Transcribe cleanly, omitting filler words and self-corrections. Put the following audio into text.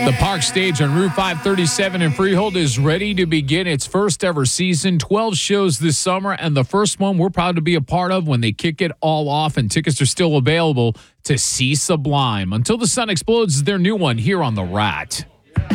The Park Stage on Route 537 in Freehold is ready to begin its first ever season. 12 shows this summer, and the first one we're proud to be a part of when they kick it all off, and tickets are still available to see Sublime. Until the Sun Explodes is their new one here on The Rat.